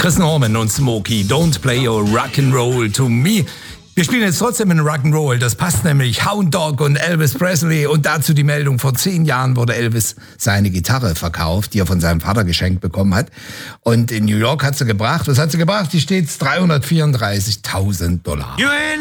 Chris Norman und Smokey, Don't Play Your Rock'n'Roll to Me. Wir spielen jetzt trotzdem in Rock'n'Roll, das passt nämlich. Hound Dog und Elvis Presley und dazu die Meldung, vor 10 Jahren wurde Elvis seine Gitarre verkauft, die er von seinem Vater geschenkt bekommen hat. Und in New York hat sie gebracht, was hat sie gebracht? Die steht $334.000.